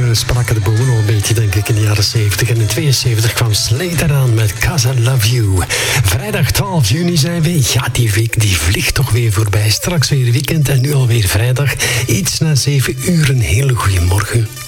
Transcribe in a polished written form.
spraken de bomen al een beetje, denk ik, in de jaren 70. En in 72 kwam Slade eraan met 'Cause I Love You. Vrijdag 12 juni zijn we. Ja, die week die vliegt toch weer voorbij. Straks weer weekend en nu alweer vrijdag. Iets na 7 uur. Een hele goede morgen.